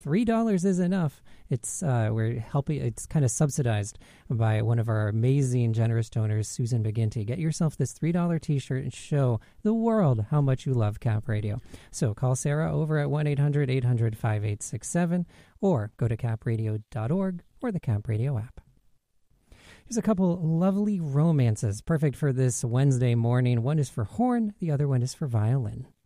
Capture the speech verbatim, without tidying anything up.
three dollars is enough. It's uh, we're helping. It's kind of subsidized by one of our amazing, generous donors, Susan McGinty. Get yourself this three dollar T-shirt and show the world how much you love Cap Radio. So call Sarah over at one eight hundred eight hundred five eight six seven or go to cap radio dot org or the Cap Radio app. Here's a couple lovely romances, perfect for this Wednesday morning. One is for horn, the other one is for violin.